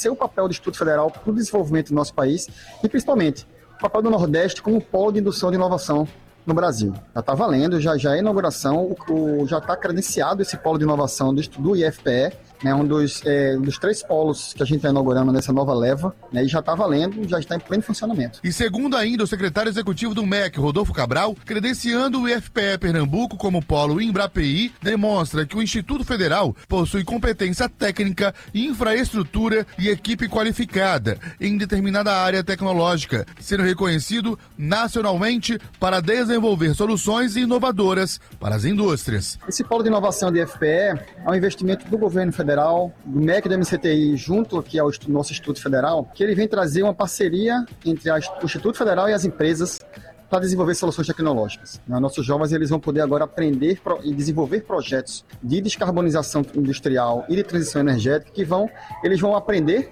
reconhecer o papel do Instituto Federal para o desenvolvimento do nosso país e, principalmente, o papel do Nordeste como polo de indução de inovação no Brasil. Já está valendo, já é a inauguração, já está credenciado esse polo de inovação do IFPE, né, um dos 3 polos que a gente está inaugurando nessa nova leva, né, e já está valendo, já está em pleno funcionamento. E segundo ainda o secretário executivo do MEC, Rodolfo Cabral, credenciando o IFPE Pernambuco como polo Embrapi, demonstra que o Instituto Federal possui competência técnica, infraestrutura e equipe qualificada em determinada área tecnológica, sendo reconhecido nacionalmente para desenvolver soluções inovadoras para as indústrias. Esse polo de inovação do IFPE é um investimento do governo federal, do MEC e do MCTI, junto aqui ao nosso Instituto Federal, que ele vem trazer uma parceria entre o Instituto Federal e as empresas para desenvolver soluções tecnológicas. Nossos jovens eles vão poder agora aprender e desenvolver projetos de descarbonização industrial e de transição energética eles vão aprender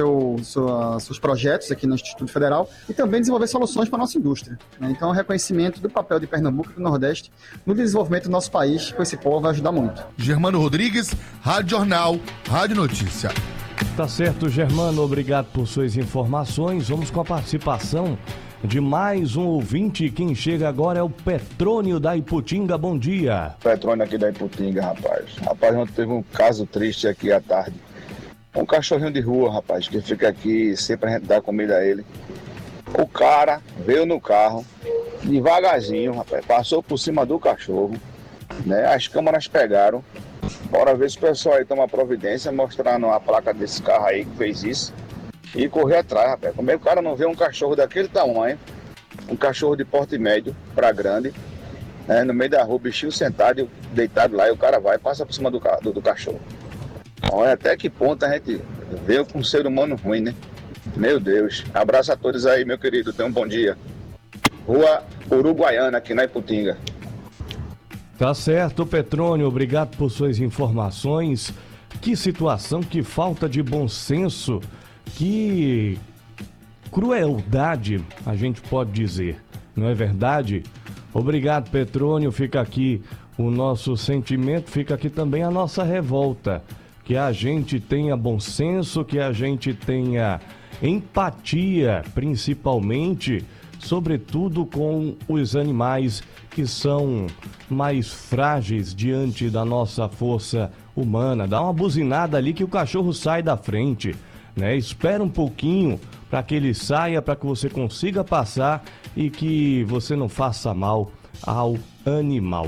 seus projetos aqui no Instituto Federal e também desenvolver soluções para a nossa indústria. Então, o reconhecimento do papel de Pernambuco e do Nordeste no desenvolvimento do nosso país com esse polo vai ajudar muito. Germano Rodrigues, Rádio Jornal, Rádio Notícia. Tá certo, Germano, obrigado por suas informações. Vamos com a participação de mais um ouvinte. Quem chega agora é o Petrônio da Iputinga. Bom dia. Petrônio aqui da Iputinga, rapaz. Ontem teve um caso triste aqui à tarde. Um cachorrinho de rua, rapaz, que fica aqui, sempre a gente dá comida a ele. O cara veio no carro, devagarzinho, rapaz, passou por cima do cachorro, né? As câmeras pegaram. Bora ver se o pessoal aí toma providência, mostrando a placa desse carro aí que fez isso. E correr atrás, rapaz. Como é que o cara não vê um cachorro daquele tamanho, um cachorro de porte médio para grande, né, no meio da rua, o bichinho sentado, deitado lá, e o cara vai e passa por cima do cachorro. Olha até que ponto a gente veio com um ser humano ruim, né? Meu Deus. Abraço a todos aí, meu querido. Tenham um bom dia. Rua Uruguaiana, aqui na Iputinga. Tá certo, Petrônio. Obrigado por suas informações. Que situação, que falta de bom senso. Que crueldade, a gente pode dizer, não é verdade? Obrigado, Petrônio, fica aqui o nosso sentimento, fica aqui também a nossa revolta. Que a gente tenha bom senso, que a gente tenha empatia, principalmente, sobretudo com os animais que são mais frágeis diante da nossa força humana. Dá uma buzinada ali que o cachorro sai da frente. Né? Espera um pouquinho para que ele saia, para que você consiga passar e que você não faça mal ao animal.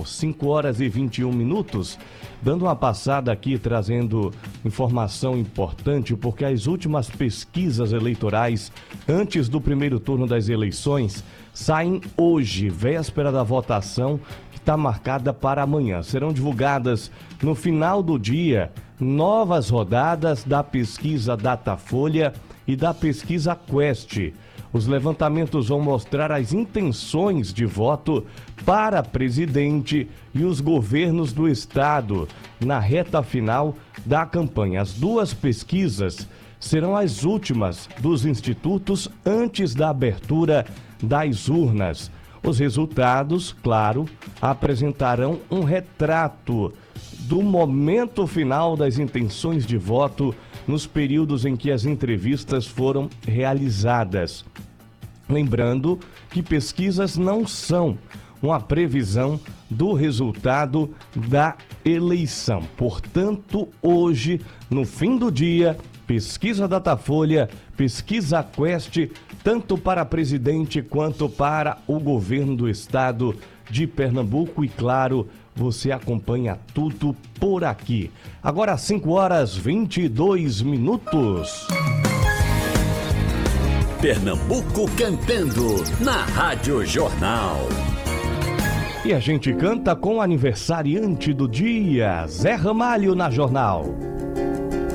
5h21, dando uma passada aqui, trazendo informação importante, porque as últimas pesquisas eleitorais antes do primeiro turno das eleições saem hoje, véspera da votação, que está marcada para amanhã. Serão divulgadas no final do dia novas rodadas da pesquisa Datafolha e da pesquisa Quest. Os levantamentos vão mostrar as intenções de voto para presidente e os governos do estado na reta final da campanha. As duas pesquisas serão as últimas dos institutos antes da abertura das urnas. Os resultados, claro, apresentarão um retrato do momento final das intenções de voto nos períodos em que as entrevistas foram realizadas. Lembrando que pesquisas não são uma previsão do resultado da eleição. Portanto, hoje, no fim do dia, pesquisa Datafolha, pesquisa Quest, tanto para presidente quanto para o governo do estado de Pernambuco e, claro, você acompanha tudo por aqui. Agora 5h22. Pernambuco cantando na Rádio Jornal. E a gente canta com o aniversariante do dia, Zé Ramalho na Jornal.